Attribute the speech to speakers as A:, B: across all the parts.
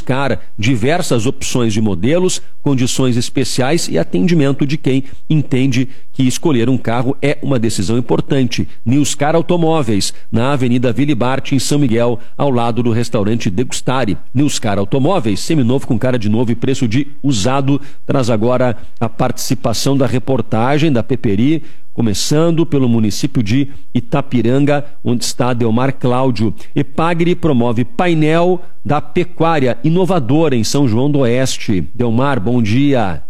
A: buscar diversas opções de modelos, condições especiais e atendimento de quem entende que escolher um carro é uma decisão importante. Newscar Automóveis, na Avenida Vili Bart, em São Miguel, ao lado do restaurante Degustare. Newscar Automóveis, seminovo com cara de novo e preço de usado, traz agora a participação da reportagem da Peperi, começando pelo município de Itapiranga, onde está Delmar Cláudio. Epagre promove painel da pecuária inovadora em São João do Oeste. Delmar, bom dia.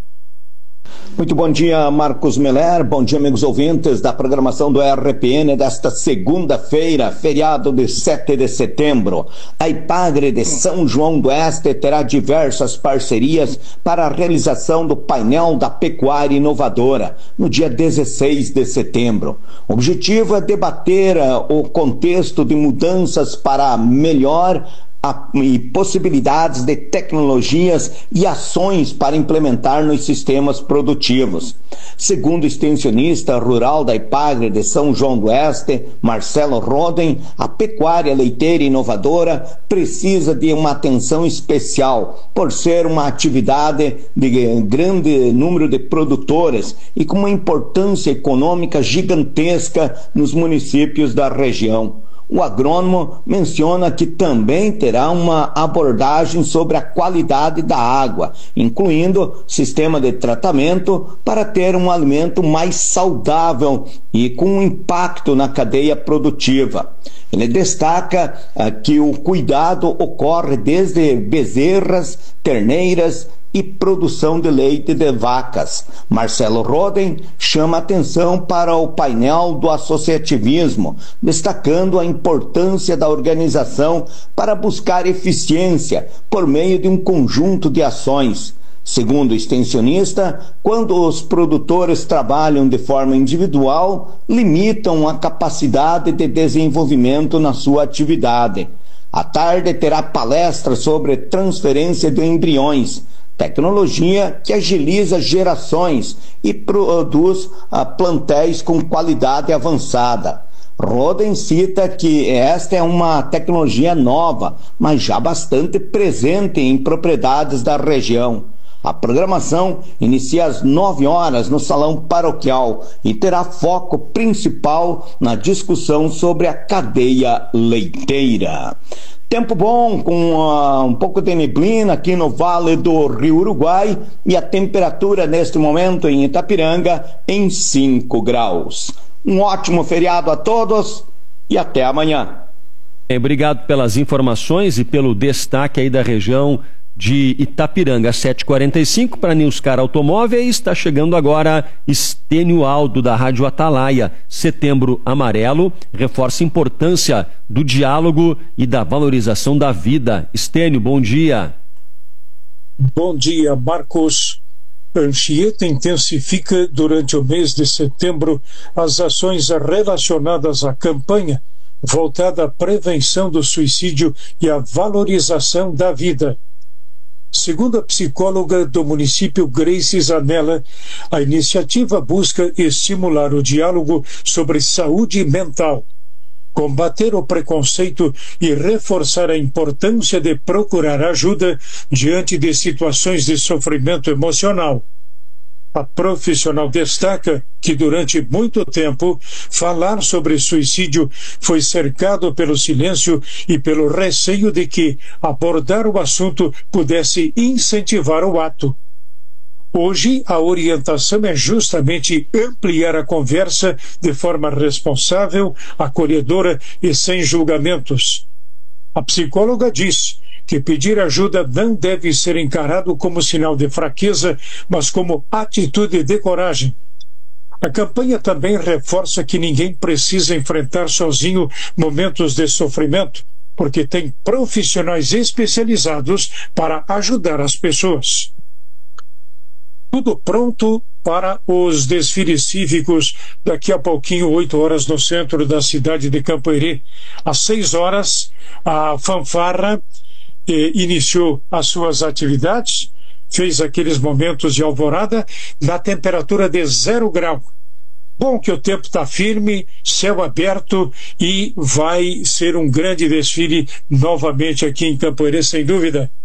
B: Muito bom dia, Marcos Meller. Bom dia, amigos ouvintes da programação do RPN desta segunda-feira, feriado de 7 de setembro. A Epagre de São João do Oeste terá diversas parcerias para a realização do painel da pecuária inovadora, no dia 16 de setembro. O objetivo é debater o contexto de mudanças para melhor e possibilidades de tecnologias e ações para implementar nos sistemas produtivos. Segundo o extensionista rural da Epagre de São João do Oeste, Marcelo Roden, a pecuária leiteira inovadora precisa de uma atenção especial, por ser uma atividade de grande número de produtores e com uma importância econômica gigantesca nos municípios da região. O agrônomo menciona que também terá uma abordagem sobre a qualidade da água, incluindo sistema de tratamento para ter um alimento mais saudável e com um impacto na cadeia produtiva. Ele destaca que o cuidado ocorre desde bezerras, terneiras e produção de leite de vacas. Marcelo Roden chama atenção para o painel do associativismo, destacando a importância da organização para buscar eficiência por meio de um conjunto de ações. Segundo o extensionista, quando os produtores trabalham de forma individual, limitam a capacidade de desenvolvimento na sua atividade. À tarde terá palestra sobre transferência de embriões, tecnologia que agiliza gerações e produz plantéis com qualidade avançada. Roden cita que esta é uma tecnologia nova, mas já bastante presente em propriedades da região. A programação inicia às 9 horas no Salão Paroquial e terá foco principal na discussão sobre a cadeia leiteira. Tempo bom, com um pouco de neblina aqui no Vale do Rio Uruguai e a temperatura neste momento em Itapiranga em 5 graus. Um ótimo feriado a todos e até amanhã.
A: Obrigado pelas informações e pelo destaque aí da região de Itapiranga. 7h45 para Newscar Automóveis. Está chegando agora Estênio Aldo da Rádio Atalaia. Setembro Amarelo reforça a importância do diálogo e da valorização da vida. Estênio, bom dia.
C: Bom dia, Marcos. Anchieta intensifica durante o mês de setembro as ações relacionadas à campanha voltada à prevenção do suicídio e à valorização da vida. Segundo a psicóloga do município Grace Zanella, a iniciativa busca estimular o diálogo sobre saúde mental, combater o preconceito e reforçar a importância de procurar ajuda diante de situações de sofrimento emocional. A profissional destaca que durante muito tempo falar sobre suicídio foi cercado pelo silêncio e pelo receio de que abordar o assunto pudesse incentivar o ato. Hoje, a orientação é justamente ampliar a conversa de forma responsável, acolhedora e sem julgamentos. A psicóloga diz que pedir ajuda não deve ser encarado como sinal de fraqueza, mas como atitude de coragem. A campanha também reforça que ninguém precisa enfrentar sozinho momentos de sofrimento, porque tem profissionais especializados para ajudar as pessoas. Tudo pronto para os desfiles cívicos daqui a pouquinho, 8 horas, no centro da cidade de Campoerê. Às 6 horas, a fanfarra iniciou as suas atividades, fez aqueles momentos de alvorada na temperatura de 0 grau. Bom que o tempo está firme, céu aberto e vai ser um grande desfile novamente aqui em Campoerê, sem dúvida.